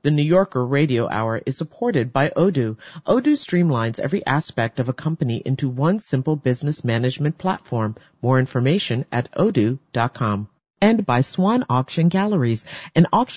The New Yorker Radio Hour is supported by Odoo. Odoo streamlines every aspect of a company into one simple business management platform. More information at odoo.com. And by Swan Auction Galleries, an auction